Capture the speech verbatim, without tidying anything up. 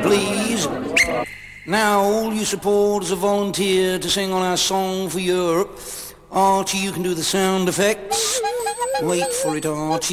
please. Now, all you supporters have volunteered to sing on our song for Europe. Archie, you can do the sound effects. Wait for it, Archie.